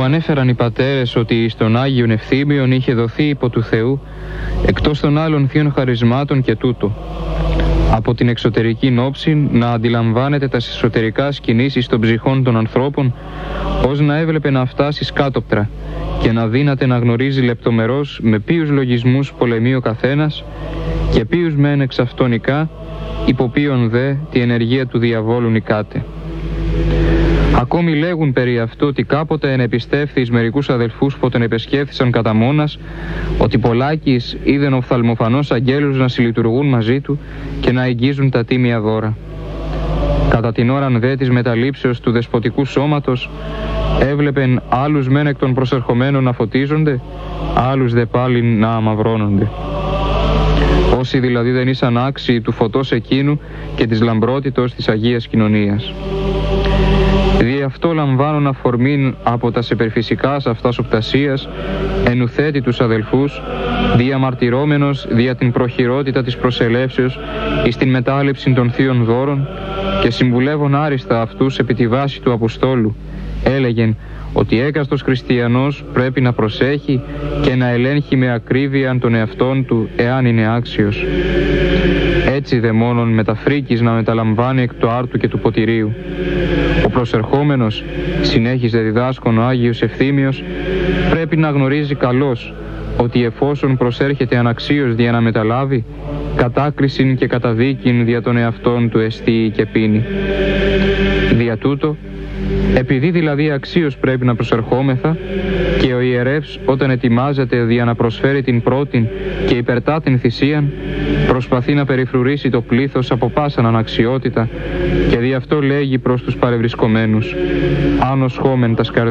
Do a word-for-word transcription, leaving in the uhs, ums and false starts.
ανέφεραν οι πατέρες ότι στον Άγιον Ευθύμιον είχε δοθεί υπό του Θεού εκτός των άλλων θείων χαρισμάτων και τούτο: από την εξωτερική νόψη να αντιλαμβάνεται τα εσωτερικά κινήσεις των ψυχών των ανθρώπων, ως να έβλεπε να φτάσει σκάτοπτρα και να δύναται να γνωρίζει λεπτομερώς με ποιους λογισμούς πολεμεί ο καθένας και ποιους μεν εξ αυτών νικά, υπό ποιον δε τη ενεργεία του διαβόλου νικάται. Ακόμη λέγουν περί αυτού ότι κάποτε ενεπιστεύθη εις μερικούς αδελφούς που τον επεσκέφθησαν κατά μόνας, ότι πολλάκις είδεν οφθαλμοφανώς αγγέλους να συλλειτουργούν μαζί του και να εγγίζουν τα τίμια δώρα. Κατά την ώραν δε της μεταλήψεως του δεσποτικού σώματος, έβλεπεν άλλους μεν εκ των προσερχομένων να φωτίζονται, άλλους δε πάλι να αμαυρώνονται. Όσοι δηλαδή δεν ήσαν άξιοι του φωτός εκείνου και της λαμπρότητος της Αγίας Κοινωνίας. Δι' αυτό λαμβάνουν αφορμήν από τα υπερφυσικάς αυτάς οπτασίας, ενουθέτει τους αδελφούς, διαμαρτυρόμενος δια την προχειρότητα της προσελεύσεως εις την μετάληψη των θείων δώρων και συμβουλεύων άριστα αυτούς επί τη βάση του Αποστόλου, έλεγεν ότι έκαστος χριστιανός πρέπει να προσέχει και να ελέγχει με ακρίβεια τον εαυτόν του εάν είναι άξιος. Έτσι δε μόνον με τα φρίκης να μεταλαμβάνει εκ του άρτου και του ποτηρίου. Ο προσερχόμενος, συνέχιζε διδάσκον ο Άγιος Ευθύμιος, πρέπει να γνωρίζει καλώς ότι εφόσον προσέρχεται αναξίως δια να μεταλάβει, κατάκρισιν και καταδίκην δια των εαυτών του εστίει και πίνει. Δια τούτο, επειδή δηλαδή αξίως πρέπει να προσερχόμεθα και ο ιερεύς όταν ετοιμάζεται δια να προσφέρει την πρώτην και υπερτά την θυσίαν, προσπαθεί να περιφρουρήσει το πλήθος από πάσαν αναξιότητα και δι' αυτό λέγει προς τους παρευρισκομένους: «Άνω σχόμεν τας καρδιάς